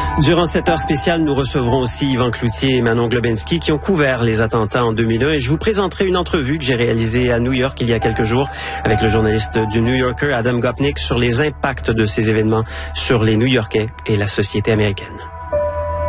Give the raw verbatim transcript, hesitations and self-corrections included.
Durant cette heure spéciale, nous recevrons aussi Yvan Cloutier et Manon Globensky qui ont couvert les attentats en deux mille un et je vous présenterai une entrevue que j'ai réalisée à New York il y a quelques jours avec le journaliste du New Yorker Adam Gopnik sur les impacts de ces événements sur les New-Yorkais et la société américaine.